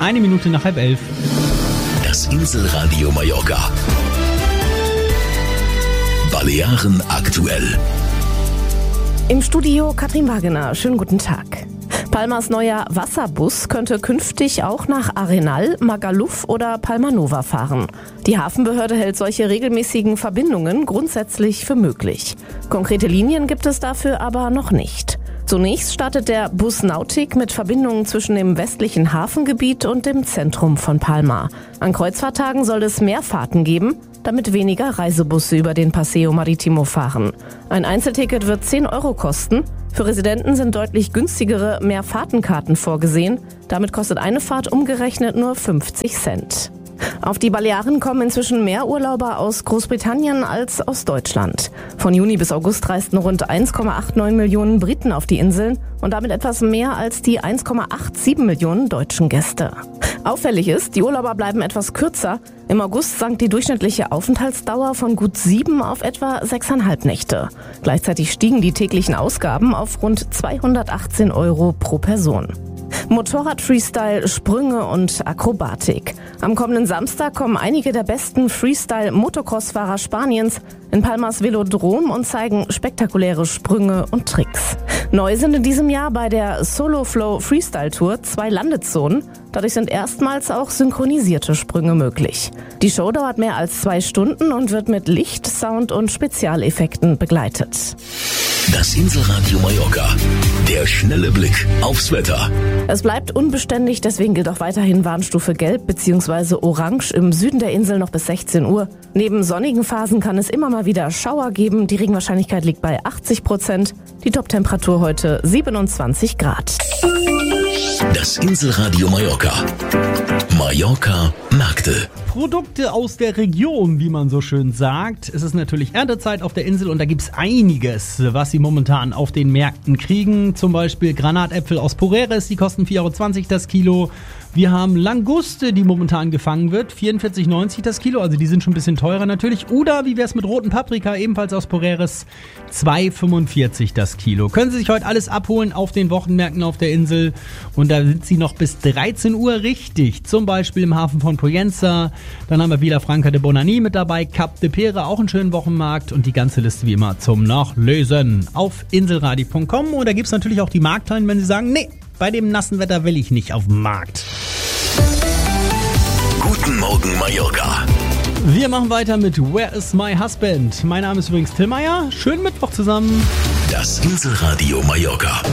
1 Minute nach 10:30. Das Inselradio Mallorca. Balearen aktuell. Im Studio Katrin Wagener. Schönen guten Tag. Palmas neuer Wasserbus könnte künftig auch nach Arenal, Magaluf oder Palma Nova fahren. Die Hafenbehörde hält solche regelmäßigen Verbindungen grundsätzlich für möglich. Konkrete Linien gibt es dafür aber noch nicht. Zunächst startet der Bus Nautic mit Verbindungen zwischen dem westlichen Hafengebiet und dem Zentrum von Palma. An Kreuzfahrttagen soll es mehr Fahrten geben, damit weniger Reisebusse über den Paseo Maritimo fahren. Ein Einzelticket wird 10 Euro kosten. Für Residenten sind deutlich günstigere Mehrfahrtenkarten vorgesehen. Damit kostet eine Fahrt umgerechnet nur 50 Cent. Auf die Balearen kommen inzwischen mehr Urlauber aus Großbritannien als aus Deutschland. Von Juni bis August reisten rund 1,89 Millionen Briten auf die Inseln und damit etwas mehr als die 1,87 Millionen deutschen Gäste. Auffällig ist, die Urlauber bleiben etwas kürzer. Im August sank die durchschnittliche Aufenthaltsdauer von gut 7 auf etwa 6,5 Nächte. Gleichzeitig stiegen die täglichen Ausgaben auf rund 218 Euro pro Person. Motorrad-Freestyle, Sprünge und Akrobatik. Am kommenden Samstag kommen einige der besten Freestyle-Motocross-Fahrer Spaniens in Palmas Velodrom und zeigen spektakuläre Sprünge und Tricks. Neu sind in diesem Jahr bei der Solo Flow Freestyle Tour 2 Landezonen. Dadurch sind erstmals auch synchronisierte Sprünge möglich. Die Show dauert mehr als 2 Stunden und wird mit Licht, Sound und Spezialeffekten begleitet. Das Inselradio Mallorca. Der schnelle Blick aufs Wetter. Es bleibt unbeständig, deswegen gilt auch weiterhin Warnstufe Gelb bzw. Orange im Süden der Insel noch bis 16 Uhr. Neben sonnigen Phasen kann es immer mal wieder Schauer geben. Die Regenwahrscheinlichkeit liegt bei 80%. Die Toptemperatur heute 27 Grad. Das Inselradio Mallorca. Mallorca Märkte. Produkte aus der Region, wie man so schön sagt. Es ist natürlich Erntezeit auf der Insel und da gibt's einiges, was Sie momentan auf den Märkten kriegen. Zum Beispiel Granatäpfel aus Porreres, die kosten 4,20 € das Kilo. Wir haben Languste, die momentan gefangen wird, 44,90 € das Kilo, also die sind schon ein bisschen teurer natürlich. Oder wie wär's mit roten Paprika, ebenfalls aus Porreres, 2,45 € das Kilo. Können Sie sich heute alles abholen auf den Wochenmärkten auf der Insel und da sind Sie noch bis 13 Uhr richtig. Zum Beispiel im Hafen von Pollença, dann haben wir Vilafranca de Bonany mit dabei, Cap de Pere, auch einen schönen Wochenmarkt und die ganze Liste wie immer zum Nachlesen auf inselradio.com. Und da gibt's natürlich auch die Markthallen, wenn Sie sagen, nee, bei dem nassen Wetter will ich nicht auf den Markt. Guten Morgen Mallorca. Wir machen weiter mit Where is my husband? Mein Name ist übrigens Till Meyer. Schönen Mittwoch zusammen. Das Inselradio Mallorca.